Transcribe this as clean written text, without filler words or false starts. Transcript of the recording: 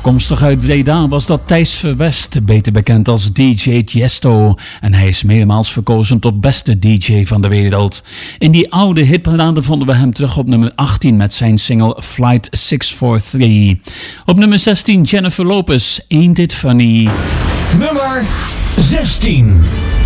Afkomstig uit Breda was dat Thijs Verwest, beter bekend als DJ Tiesto. En hij is meermaals verkozen tot beste DJ van de wereld. In die oude hitparade vonden we hem terug op nummer 18 met zijn single Flight 643. Op nummer 16 Jennifer Lopez, Ain't It Funny. Nummer 16.